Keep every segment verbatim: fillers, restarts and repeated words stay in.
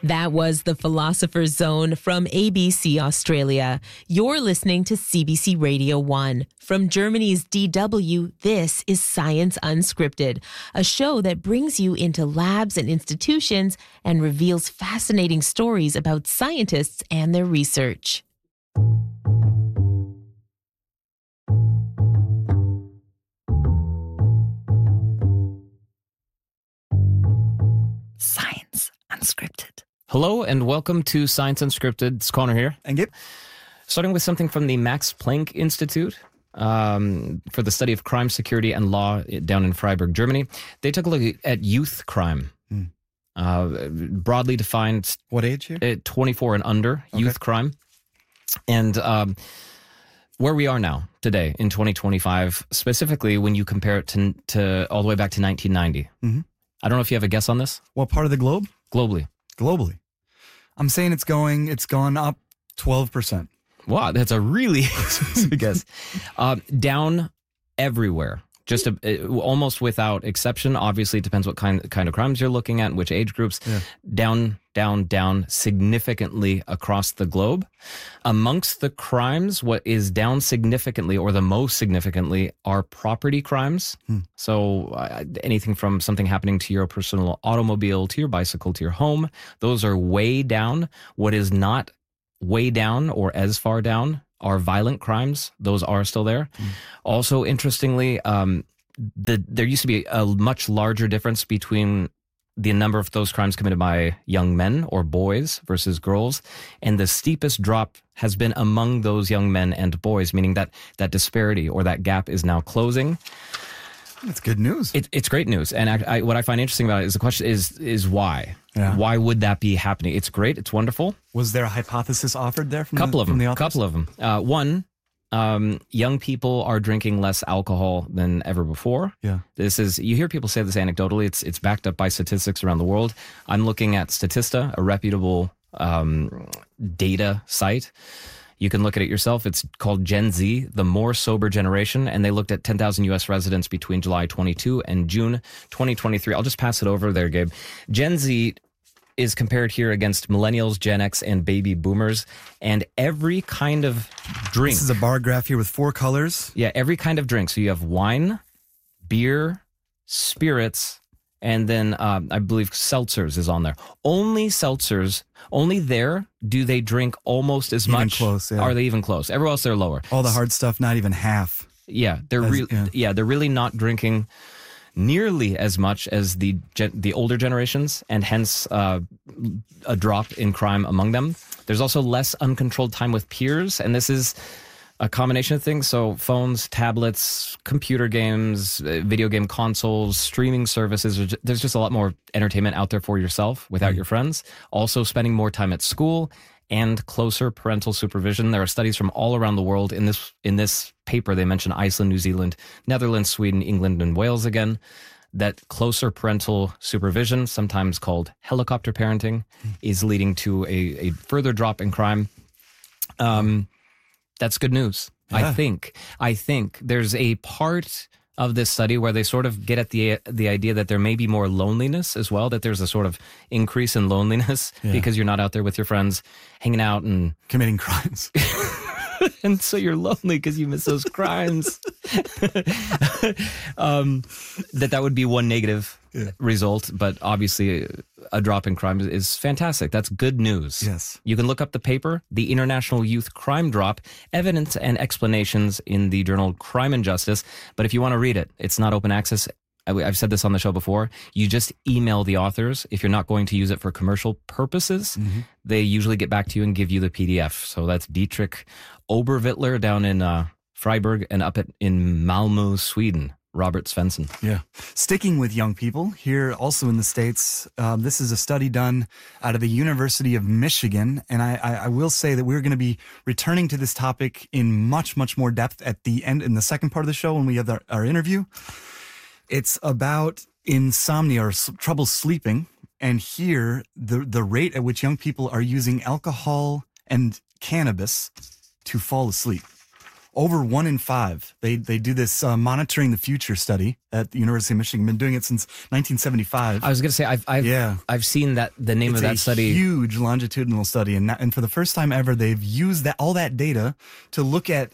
That was The Philosopher's Zone from A B C Australia. You're listening to C B C Radio one. From Germany's D W, this is Science Unscripted, a show that brings you into labs and institutions and reveals fascinating stories about scientists and their research. Science Unscripted. Hello and welcome to Science Unscripted. It's Connor here. And Gib. Starting with something from the Max Planck Institute um, for the study of crime, security, and law down in Freiburg, Germany. They took a look at youth crime. Mm. Uh, broadly defined. What age here? Uh, twenty-four and under, okay. Youth crime. And um, where we are now, today, in twenty twenty-five, specifically when you compare it to, to all the way back to nineteen ninety. Mm-hmm. I don't know if you have a guess on this. What part of the globe? Globally. Globally. I'm saying it's going, it's gone up twelve percent. Wow, that's a really specific guess. Uh, down everywhere, just a, it, almost without exception. Obviously, it depends what kind, kind of crimes you're looking at, which age groups. Yeah. Down, down, down significantly across the globe. Amongst the crimes, what is down significantly or the most significantly are property crimes. Hmm. So uh, anything from something happening to your personal automobile, to your bicycle, to your home, those are way down. What is not way down or as far down are violent crimes. Those are still there. Hmm. Also, interestingly, um, the, there used to be a much larger difference between the number of those crimes committed by young men or boys versus girls. And the steepest drop has been among those young men and boys, meaning that that disparity or that gap is now closing. That's good news. It, it's great news. And I, I, what I find interesting about it is the question is, is why? Yeah. Why would that be happening? It's great. It's wonderful. Was there a hypothesis offered there from couple the, of them, from the authors? Couple of them. Uh, one, Um, young people are drinking less alcohol than ever before. Yeah. This is, you hear people say this anecdotally. It's, it's backed up by statistics around the world. I'm looking at Statista, a reputable, um, data site. You can look at it yourself. It's called Gen Z, the more sober generation. And they looked at ten thousand U S residents between July twenty-two and June twenty twenty-three. I'll just pass it over there, Gabe. Gen Z is compared here against millennials, Gen X, and baby boomers, and every kind of drink. This is a bar graph here with four colors. Yeah, every kind of drink. So you have wine, beer, spirits, and then uh, I believe seltzers is on there. Only seltzers, only there do they drink almost as even much. Close, yeah. Are they even close? Everywhere else they're lower. All the hard stuff, not even half. Yeah, they're As, re- yeah. yeah, they're really not drinking nearly as much as the gen- the older generations, and hence uh, a drop in crime among them. There's also less uncontrolled time with peers, and this is a combination of things. So phones, tablets, computer games, uh, video game consoles, streaming services. There's just a lot more entertainment out there for yourself without mm. your friends. Also spending more time at school and closer parental supervision. There are studies from all around the world. In this in this paper, they mention Iceland, New Zealand, Netherlands, Sweden, England, and Wales again, that closer parental supervision, sometimes called helicopter parenting, is leading to a, a further drop in crime. Um, that's good news. Yeah. I think. I think there's a part of this study where they sort of get at the the idea that there may be more loneliness as well, that there's a sort of increase in loneliness yeah. because you're not out there with your friends hanging out and committing crimes. And so you're lonely because you miss those crimes. um, that that would be one negative yeah. result, but obviously a drop in crime is fantastic. That's good news. Yes. You can look up the paper, The International Youth Crime Drop, Evidence and Explanations in the journal Crime and Justice. But if you want to read it, it's not open access. I've said this on the show before. You just email the authors. If you're not going to use it for commercial purposes, mm-hmm. they usually get back to you and give you the P D F. So that's Dietrich Oberwittler down in uh, Freiburg, and up at, in Malmö, Sweden, Robert Svensson. Yeah. Sticking with young people, here also in the States, um, this is a study done out of the University of Michigan. And I, I, I will say that we're going to be returning to this topic in much, much more depth at the end, in the second part of the show when we have our, our interview. It's about insomnia or s- trouble sleeping. And here, the, the rate at which young people are using alcohol and cannabis to fall asleep. over one in five. They they do this uh, monitoring the future study at the University of Michigan. Been doing it since nineteen seventy-five. I was going to say I've I've, Yeah. I've seen that the name It's of that a study. huge longitudinal study, and and for the first time ever, they've used that all that data to look at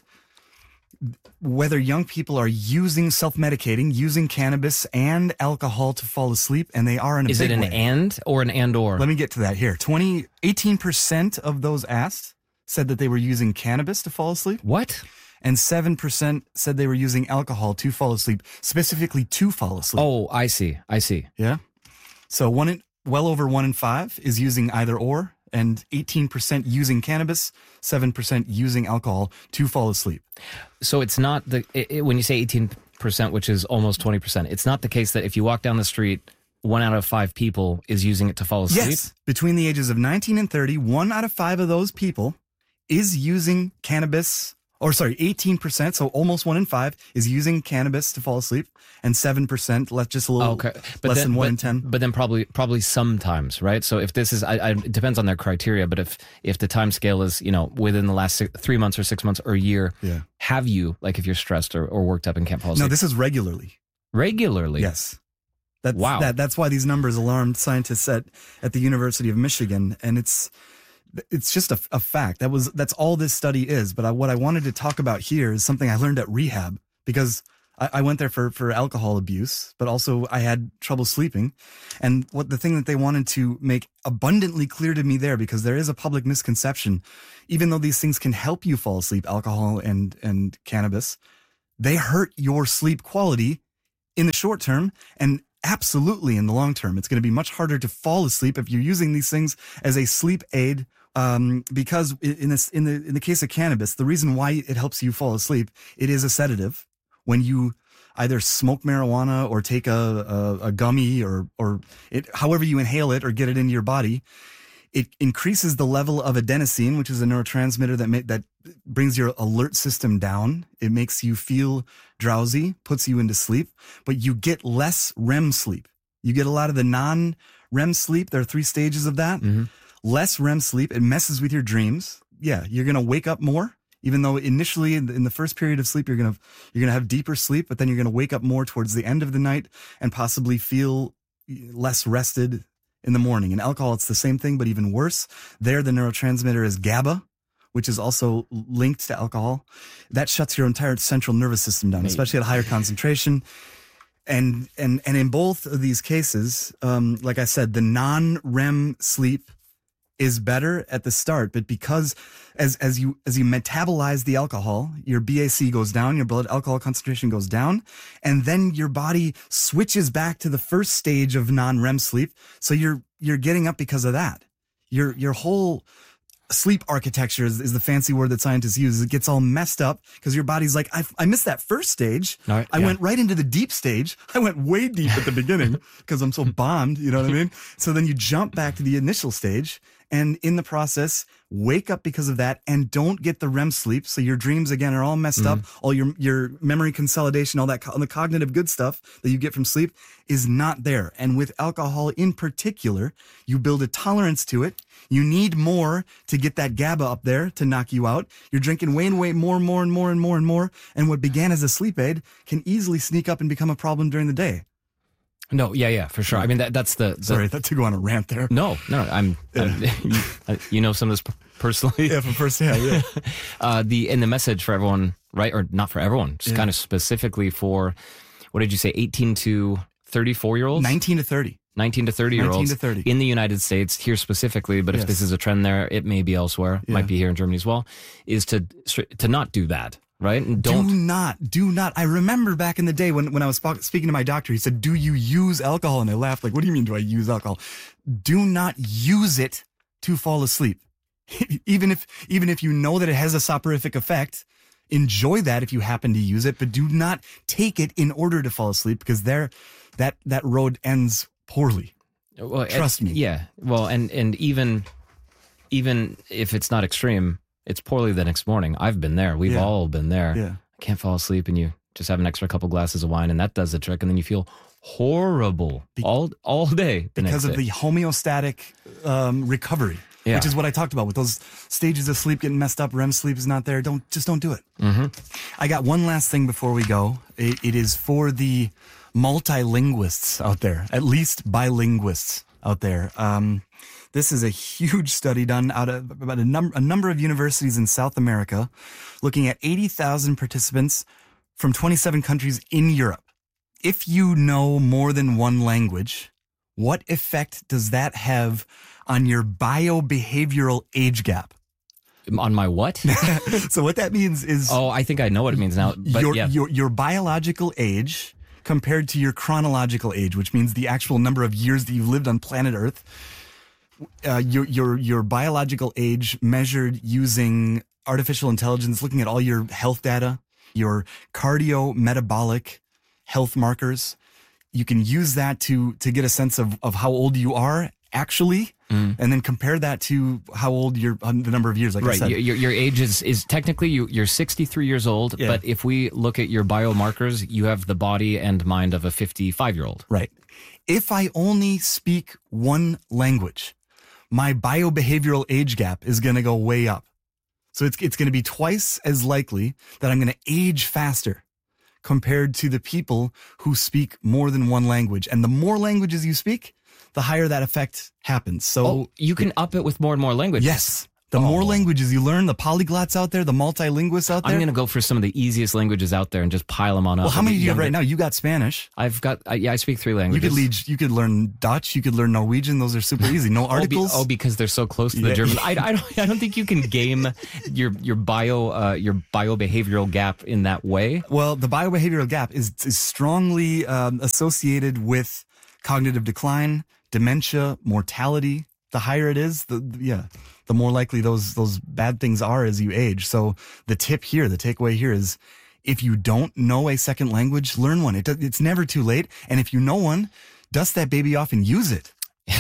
whether young people are using self-medicating, using cannabis and alcohol to fall asleep, and they are in a Is big it an way. and or an and or? Let me get to that here. twenty, eighteen percent of those asked said that they were using cannabis to fall asleep, What? and seven percent said they were using alcohol to fall asleep, specifically to fall asleep. Oh, I see. I see. Yeah. So one in, well over one in five is using either or, and eighteen percent using cannabis, seven percent using alcohol to fall asleep. So it's not the it, it- when you say eighteen percent, which is almost twenty percent. It's not the case that if you walk down the street, one out of five people is using it to fall asleep. Yes. Between the ages of nineteen and thirty, one out of five of those people is using cannabis, or sorry, eighteen percent, so almost one in five is using cannabis to fall asleep, and seven percent, let just a little Okay, but less then, than one but, in ten. But then probably probably sometimes, right? So if this is, I, I, it depends on their criteria. But if if the time scale is, you know, within the last six, three months or six months or a year, Yeah. have you, like if you're stressed or, or worked up and can't fall asleep No, this is regularly. regularly? Yes. That's, Wow. That, that's why these numbers alarmed scientists at, at the University of Michigan. And it's it's just a, a fact. That was That's all this study is. But I, what I wanted to talk about here is something I learned at rehab, because I, I went there for, for alcohol abuse, but also I had trouble sleeping. And what the thing that they wanted to make abundantly clear to me there, because there is a public misconception, even though these things can help you fall asleep, alcohol and, and cannabis, they hurt your sleep quality in the short term, and absolutely in the long term. It's going to be much harder to fall asleep if you're using these things as a sleep aid. Um, because in this, in the, in the case of cannabis, the reason why it helps you fall asleep, it is a sedative. When you either smoke marijuana or take a, a, a gummy or, or it, however you inhale it or get it into your body, it increases the level of adenosine, which is a neurotransmitter that ma- that brings your alert system down. It makes you feel drowsy, puts you into sleep, but you get less R E M sleep. You get a lot of the non-R E M sleep. There are three stages of that. Mm-hmm. Less R E M sleep. It messes with your dreams. Yeah, you're going to wake up more, even though initially in the, in the first period of sleep, you're going to you're going to have deeper sleep, but then you're going to wake up more towards the end of the night and possibly feel less rested in the morning. In alcohol, it's the same thing, but even worse. There, the neurotransmitter is GABA, which is also linked to alcohol. That shuts your entire central nervous system down, especially at a higher concentration. And and and in both of these cases, um, like I said, the non-R E M sleep is better at the start, but because as as you as you metabolize the alcohol, your B A C goes down, your blood alcohol concentration goes down, and then your body switches back to the first stage of non-R E M sleep. So you're you're getting up because of that. Your your whole sleep architecture is, is the fancy word that scientists use. It gets all messed up because your body's like, I, I missed that first stage. All right, I yeah. went right into the deep stage. I went way deep at the beginning because I'm so bombed. You know what I mean? So then you jump back to the initial stage, and in the process, wake up because of that and don't get the R E M sleep. So your dreams, again, are all messed up. All your your memory consolidation, all that, all the cognitive good stuff that you get from sleep is not there. And with alcohol in particular, you build a tolerance to it. You need more to get that GABA up there to knock you out. You're drinking way and way more, more and more and more and more. And what began as a sleep aid can easily sneak up and become a problem during the day. No, yeah, yeah, for sure. I mean, that that's the, the Sorry, I thought to go on a rant there. No, no, I'm, I'm you, you know some of this p- personally. Yeah, from first hand, yeah. uh, the in the message for everyone, right, or not for everyone, just Yeah. kind of specifically for, what did you say, eighteen to thirty-four year olds, nineteen to thirty. nineteen to thirty year olds, nineteen to thirty. in the United States, here specifically, but if Yes. this is a trend there, it may be elsewhere, Yeah. might be here in Germany as well, is to to not do that, right? And Do don't. not, do not. I remember back in the day when, when I was sp- speaking to my doctor, he said, do you use alcohol? And I laughed like, what do you mean do I use alcohol? Do not use it to fall asleep. even if, even if you know that it has a soporific effect, enjoy that if you happen to use it, but do not take it in order to fall asleep, because there, that, that road ends poorly. Well, Trust it- me. Yeah. Well, and and even even if it's not extreme, it's poorly the next morning. I've been there. We've Yeah. all been there. Yeah. I can't fall asleep, and you just have an extra couple glasses of wine, and that does the trick, and then you feel horrible Be- all all day the Because next of day. the homeostatic um, recovery. Yeah. which is what I talked about with those stages of sleep getting messed up. R E M sleep is not there. Don't just don't do it. Mm-hmm. I got one last thing before we go. It, it is for the multilinguists out there, at least bilinguists out there. Um, this is a huge study done out of about a, num- a number of universities in South America, looking at eighty thousand participants from twenty-seven countries in Europe. If you know more than one language, what effect does that have on your biobehavioral age gap? On my what? So what that means is... Oh, I think I know what it means now. But your, yeah. your, your biological age compared to your chronological age, which means the actual number of years that you've lived on planet Earth. Uh, your, your, your biological age measured using artificial intelligence, looking at all your health data, your cardio-metabolic health markers. You can use that to, to get a sense of, of how old you are actually, mm. and then compare that to how old you're, um, the number of years, like right. I said. Your, your age is, is technically you, you're sixty-three years old, yeah. But if we look at your biomarkers, you have the body and mind of a fifty-five-year-old. Right. If I only speak one language, my biobehavioral age gap is going to go way up. So it's it's going to be twice as likely that I'm going to age faster compared to the people who speak more than one language. And the more languages you speak, the higher that effect happens. So oh, you can up it with more and more languages. Yes. The oh. more languages you learn, the polyglots out there, the multilinguists out there. I'm going to go for some of the easiest languages out there and just pile them on up. Well, how many do you have right now? You got Spanish. I've got, I, yeah, I speak three languages. You could lead, you could learn Dutch. You could learn Norwegian. Those are super easy. No articles. Oh, be, oh because they're so close to the yeah. German. I, I, don't, I don't think you can game your your bio uh, your biobehavioral gap in that way. Well, the biobehavioral gap is, is strongly um, associated with cognitive decline, dementia, mortality. The higher it is, the, the yeah, the more likely those those bad things are as you age. So the tip here, the takeaway here is, if you don't know a second language, learn one. It, it's never too late. And if you know one, dust that baby off and use it.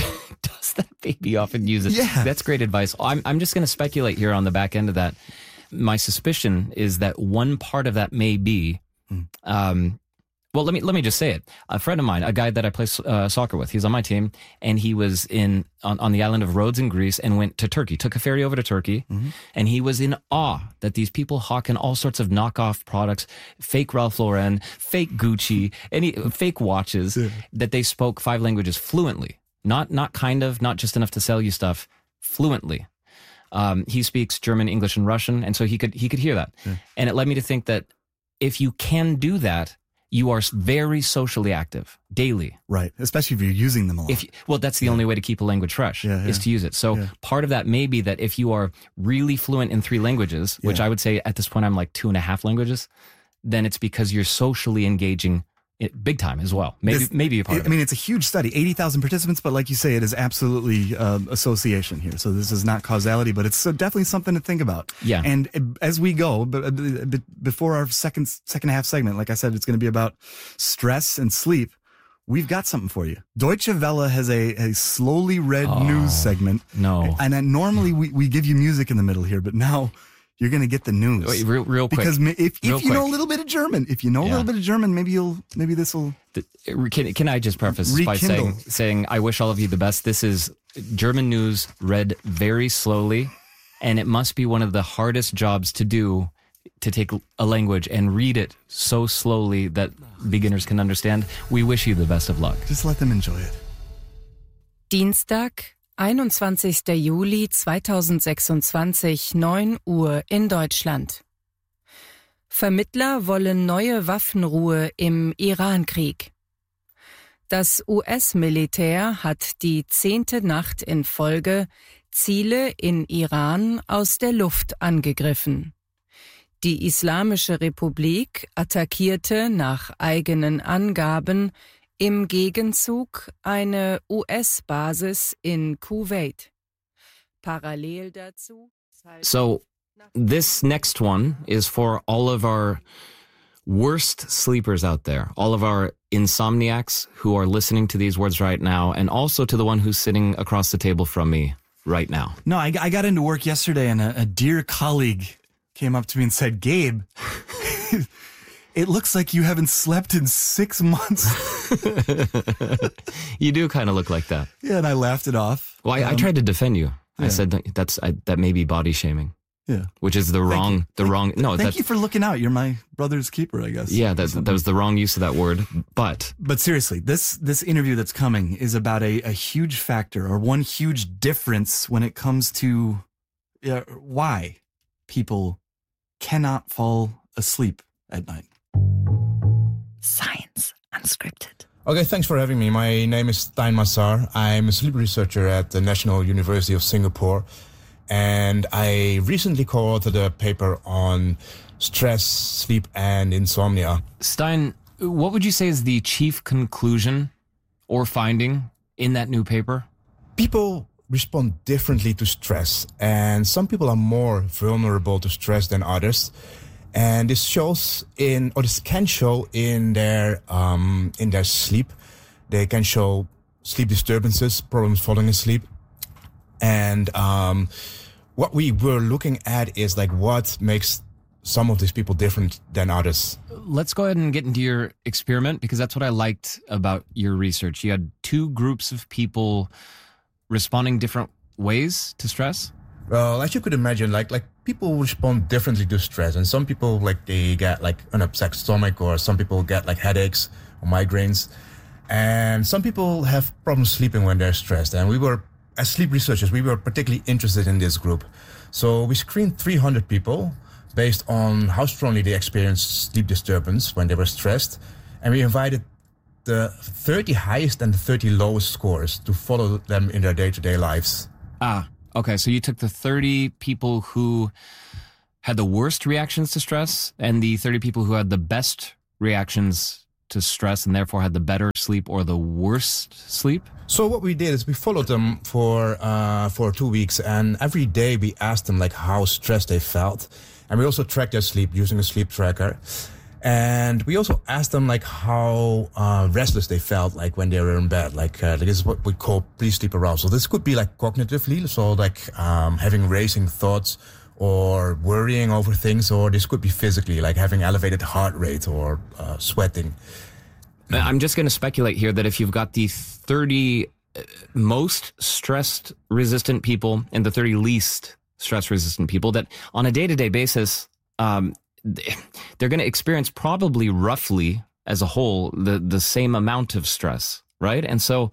Dust that baby off and use it. Yeah. That's great advice. I'm I'm just going to speculate here on the back end of that. My suspicion is that one part of that may be, mm. um, well, let me let me just say it. A friend of mine, a guy that I play uh, soccer with, he's on my team, and he was in on, on the island of Rhodes in Greece and went to Turkey, took a ferry over to Turkey, mm-hmm. and he was in awe that these people hawking all sorts of knockoff products, fake Ralph Lauren, fake Gucci, any fake watches, yeah. that they spoke five languages fluently, not not kind of, not just enough to sell you stuff, fluently. Um, he speaks German, English, and Russian, and so he could he could hear that, yeah. and it led me to think that if you can do that, you are very socially active daily. Right. Especially if you're using them a lot. If you, well, that's the yeah. only way to keep a language fresh yeah, yeah. is to use it. So yeah. part of that may be that if you are really fluent in three languages, which yeah. I would say at this point I'm like two and a half languages, then it's because you're socially engaging it big time as well. Maybe this, maybe a part it, of it. I mean, it's a huge study, eighty thousand participants, but like you say, it is absolutely um, association here. So this is not causality, but it's uh, definitely something to think about. Yeah. And uh, as we go, b- b- before our second second half segment, like I said, it's going to be about stress and sleep. We've got something for you. Deutsche Welle has a, a slowly read oh, news segment. No. And then normally we, we give you music in the middle here, but now you're going to get the news. Wait, real, real quick. Because if, if real you quick. know a little bit of German, if you know yeah. a little bit of German, maybe you'll, maybe this will. Can, can I just preface rekindle. by saying, saying, I wish all of you the best. This is German news read very slowly, and it must be one of the hardest jobs to do, to take a language and read it so slowly that beginners can understand. We wish you the best of luck. Just let them enjoy it. Dienstag, einundzwanzigster Juli zweitausendsechsundzwanzig, neun Uhr in Deutschland. Vermittler wollen neue Waffenruhe im Irankrieg. Das U S-Militär hat die zehnte Nacht in Folge Ziele in Iran aus der Luft angegriffen. Die Islamische Republik attackierte nach eigenen Angaben im Gegenzug eine U S-Basis in Kuwait. Parallel dazu. So, this next one is for all of our worst sleepers out there, all of our insomniacs who are listening to these words right now, and also to the one who's sitting across the table from me right now. No, I, I got into work yesterday, and a, a dear colleague came up to me and said, Gabe, it looks like you haven't slept in six months. You do kind of look like that. Yeah, and I laughed it off. Well, I, um, I tried to defend you. Yeah. I said that that's I, that may be body shaming. Yeah, which is the Thank wrong, you. the wrong. No, thank you for looking out. You're my brother's keeper, I guess. Yeah, that that was the wrong use of that word. But but seriously, this this interview that's coming is about a, a huge factor or one huge difference when it comes to uh, why people cannot fall asleep at night. Science Unscripted. Okay, thanks for having me. My name is Stein Massar. I'm a sleep researcher at the National University of Singapore. And I recently co-authored a paper on stress, sleep, and insomnia. Stein, what would you say is the chief conclusion or finding in that new paper? People respond differently to stress, and some people are more vulnerable to stress than others. And this shows in, or this can show in their um, in their sleep. They can show sleep disturbances, problems falling asleep. And um, what we were looking at is like what makes some of these people different than others. Let's go ahead and get into your experiment, because that's what I liked about your research. You had two groups of people responding different ways to stress. Well, as you could imagine, like like people respond differently to stress, and some people like they get like an upset stomach, or some people get like headaches or migraines, and some people have problems sleeping when they're stressed. And we were, as sleep researchers, we were particularly interested in this group. So we screened three hundred people based on how strongly they experienced sleep disturbance when they were stressed. And we invited the thirty highest and the thirty lowest scores to follow them in their day-to-day lives. Ah, okay. So you took the thirty people who had the worst reactions to stress and the thirty people who had the best reactions to stress and therefore had the better sleep or the worst sleep? So what we did is we followed them for uh, for two weeks, and every day we asked them like how stressed they felt, and we also tracked their sleep using a sleep tracker, and we also asked them like how uh, restless they felt like when they were in bed. Like uh, this is what we call pre-sleep arousal. This could be like cognitively, so like um, having racing thoughts or worrying over things, or this could be physically, like having elevated heart rate or uh, sweating. I'm just going to speculate here that if you've got the thirty most stress-resistant people and the thirty least stress-resistant people, that on a day-to-day basis, um, they're going to experience probably roughly, as a whole, the, the same amount of stress, right? And so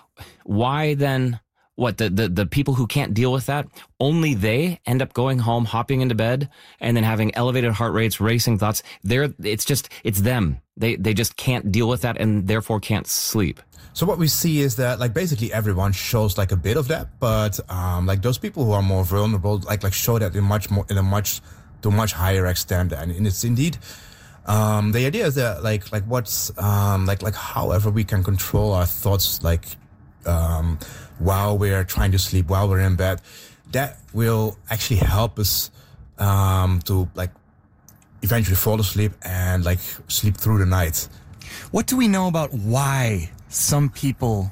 why then... What, the, the, the people who can't deal with that, only they end up going home, hopping into bed, and then having elevated heart rates, racing thoughts. They're, it's just, it's them. They they just can't deal with that and therefore can't sleep. So what we see is that like basically everyone shows like a bit of that, but um, like those people who are more vulnerable, like like show that in much more, in a much, to a much higher extent. And it's indeed, um, the idea is that like, like what's, um, like, like however we can control our thoughts, like, um, while we're trying to sleep, while we're in bed, that will actually help us um, to like eventually fall asleep and like sleep through the night. What do we know about why some people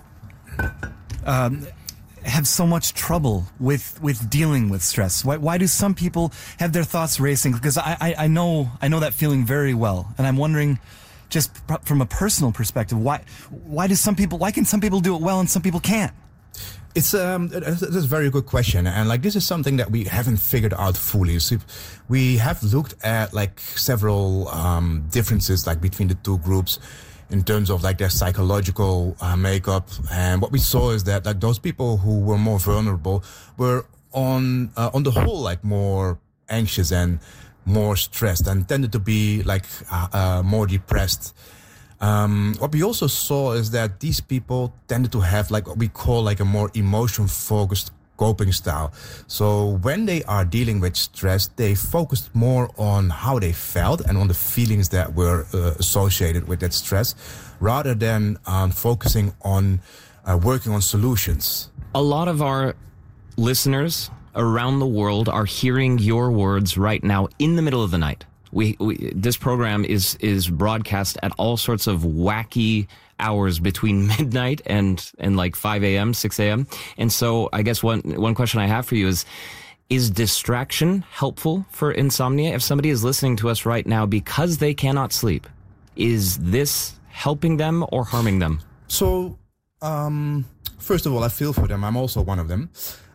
um, have so much trouble with with dealing with stress? Why why do some people have their thoughts racing? Because I, I, I know I know that feeling very well, and I'm wondering, just from a personal perspective, why why do some people why can some people do it well and some people can't? It's um, that's a very good question, and like this is something that we haven't figured out fully. So we have looked at like several um, differences like between the two groups in terms of like their psychological uh, makeup, and what we saw is that like those people who were more vulnerable were on uh, on the whole like more anxious and more stressed, and tended to be like uh, uh, more depressed. Um, what we also saw is that these people tended to have like what we call like a more emotion-focused coping style. So when they are dealing with stress, they focused more on how they felt and on the feelings that were uh, associated with that stress, rather than um, focusing on uh, working on solutions. A lot of our listeners around the world are hearing your words right now in the middle of the night. We, we this program is is broadcast at all sorts of wacky hours between midnight and and like five a.m., six a.m. And so I guess one one question I have for you is, is distraction helpful for insomnia? If somebody is listening to us right now because they cannot sleep, is this helping them or harming them? So, um, first of all, I feel for them. I'm also one of them.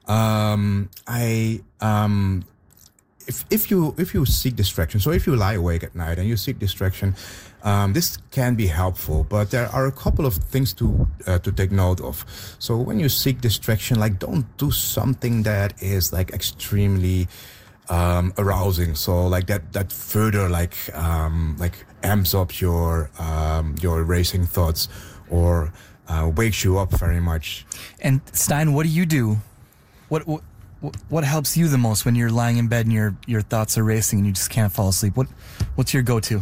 Um, I um, if if you if you seek distraction, so if you lie awake at night and you seek distraction, um, this can be helpful. But there are a couple of things to uh, to take note of. So when you seek distraction, like don't do something that is like extremely um, arousing. So like that that further like um, like amps up your um, your racing thoughts or uh, wakes you up very much. And Stein, what do you do? What what what helps you the most when you're lying in bed and your your thoughts are racing and you just can't fall asleep? What what's your go-to?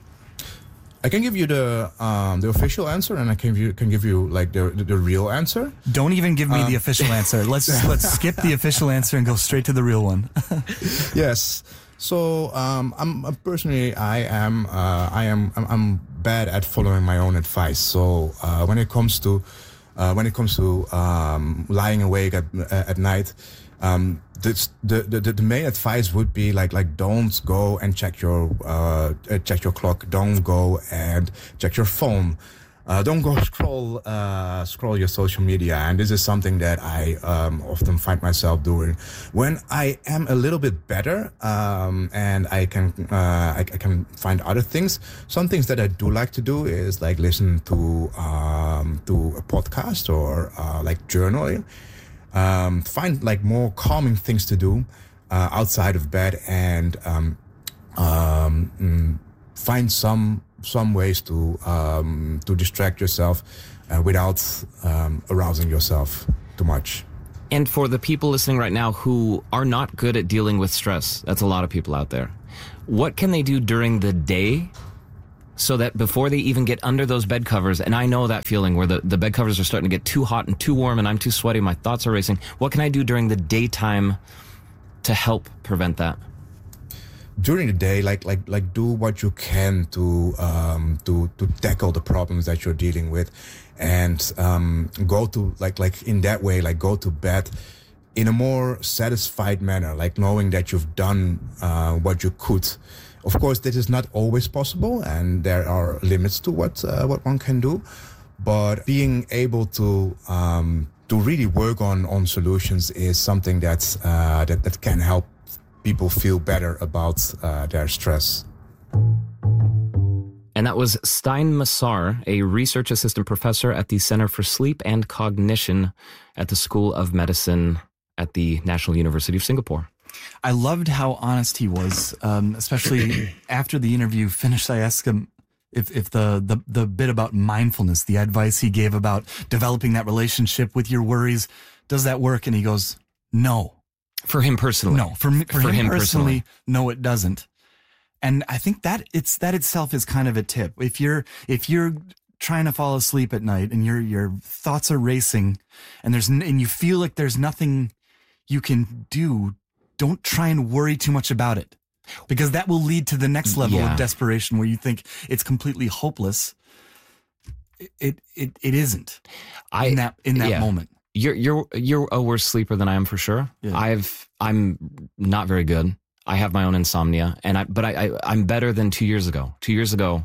I can give you the um, the official answer, and I can give you can give you like the the, the real answer. Don't even give me um, the official answer. Let's let's skip the official answer and go straight to the real one. Yes. So um, I'm uh, personally I am uh, I am I'm, I'm bad at following my own advice. So uh, when it comes to uh, when it comes to um, lying awake at at night. Um, this, the, the the main advice would be like like don't go and check your uh check your clock. Don't go and check your phone. Uh, don't go scroll uh scroll your social media. And this is something that I um often find myself doing when I am a little bit better um and I can uh I, I can find other things. Some things that I do like to do is like listen to um to a podcast or uh, like journaling. Um, find like more calming things to do uh, outside of bed, and um, um, mm, find some some ways to um, to distract yourself uh, without um, arousing yourself too much. And for the people listening right now who are not good at dealing with stress, that's a lot of people out there. What can they do during the day so that before they even get under those bed covers, and I know that feeling where the, the bed covers are starting to get too hot and too warm and I'm too sweaty, my thoughts are racing. What can I do during the daytime to help prevent that? During the day, like like like do what you can to um to to tackle the problems that you're dealing with, and um go to like like in that way, like go to bed in a more satisfied manner, like knowing that you've done uh what you could. Of course, this is not always possible, and there are limits to what uh, what one can do. But being able to um, to really work on, on solutions is something that's, uh, that that can help people feel better about uh, their stress. And that was Stein Massar, a research assistant professor at the Center for Sleep and Cognition at the School of Medicine at the National University of Singapore. I loved how honest he was, um, especially after the interview finished. I asked him if, if the, the, the bit about mindfulness, the advice he gave about developing that relationship with your worries, does that work? And he goes, no. For him personally. No, for, me, for, for him, him personally, personally, no, it doesn't. And I think that it's, that itself is kind of a tip. If you're, if you're trying to fall asleep at night and your, your thoughts are racing and there's, and you feel like there's nothing you can do, don't try and worry too much about it, because that will lead to the next level yeah. of desperation where you think it's completely hopeless. It it it, it isn't. I, in that in that yeah. moment. You're you're you're a worse sleeper than I am for sure. Yeah. I've I'm not very good. I have my own insomnia, and I but I, I I'm better than two years ago. Two years ago,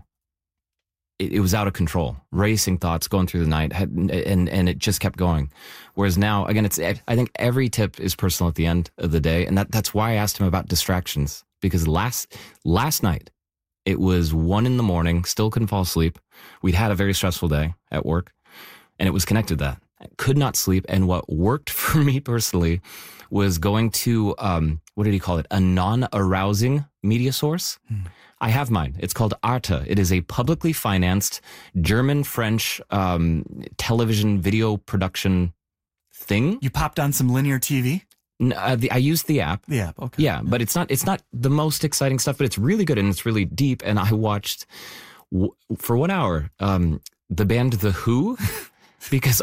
it, it was out of control, racing thoughts going through the night, had, and and it just kept going. Whereas now, again, it's I think every tip is personal at the end of the day, and that that's why I asked him about distractions, because last last night it was one in the morning, still couldn't fall asleep. We'd had a very stressful day at work, and it was connected to that. I could not sleep, and what worked for me personally was going to um, what did he call it? A non-arousing media source. Hmm. I have mine. It's called Arte. It is a publicly financed German-French um, television video production thing. You popped on some linear T V? No, uh, the, I used the app. The app, okay. Yeah, but it's not it's not the most exciting stuff, but it's really good and it's really deep. And I watched w- for one hour um, the band The Who, because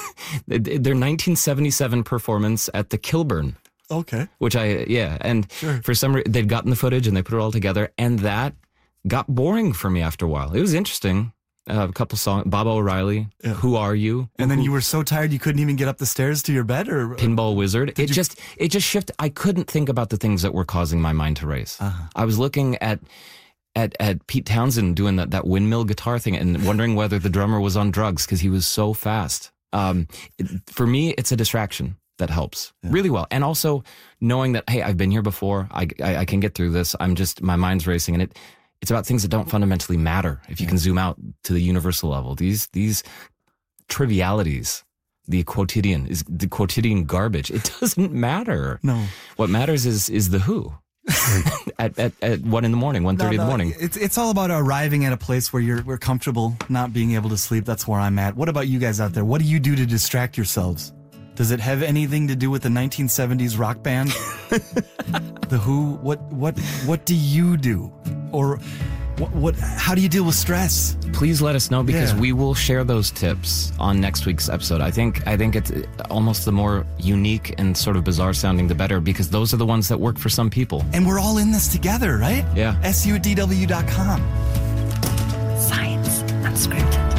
their nineteen seventy-seven performance at the Kilburn. Okay. Which I, yeah. And sure. for some reason, they'd gotten the footage and they put it all together. And that got boring for me after a while. It was interesting. Uh, a couple songs, Bob O'Reilly, yeah. Who Are You? And then Who, you were so tired you couldn't even get up the stairs to your bed, or Pinball Wizard. It you... just, it just shifted. I couldn't think about the things that were causing my mind to race. Uh-huh. I was looking at, at, at Pete Townsend doing that, that windmill guitar thing and wondering whether the drummer was on drugs because he was so fast. Um, it, for me, it's a distraction. that helps Yeah. really well. And also knowing that, hey, I've been here before. I, I, I can get through this. I'm just, my mind's racing, and it, it's about things that don't fundamentally matter. If you Yeah. can zoom out to the universal level, these, these trivialities, the quotidian is the quotidian garbage. It doesn't matter. No. What matters is, is the who at, at, at one in the morning, one thirty No, in no, the morning. It's it's all about arriving at a place where you're we're comfortable, not being able to sleep. That's where I'm at. What about you guys out there? What do you do to distract yourselves? Does it have anything to do with the nineteen seventies rock band? The Who? What what what do you do? Or what, what how do you deal with stress? Please let us know, because Yeah. we will share those tips on next week's episode. I think I think it's almost the more unique and sort of bizarre sounding, the better, because those are the ones that work for some people. And we're all in this together, right? Yeah. S U at D W dot com. Science Unscripted.